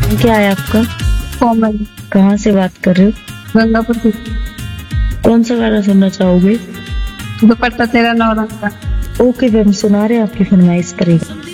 क्या है आपका? कोमल। कहाँ से बात कर रहे हो? गंगापुर से। कौन सा गाना सुनना चाहोगे? दुपट्टा तेरा नौरंग का। ओके, हम सुना रहे हैं, आपकी फरमाइश करेगा।